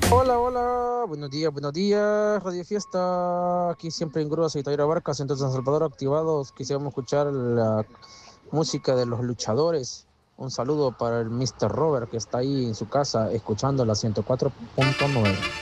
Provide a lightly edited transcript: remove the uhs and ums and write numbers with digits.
Hola, hola, buenos días, Radio Fiesta, aquí siempre en Grúa, soy Taira Barca, Centro de San Salvador activados, quisiéramos escuchar la música de los luchadores. Un saludo para el Mr. Robert que está ahí en su casa escuchando la 104.9.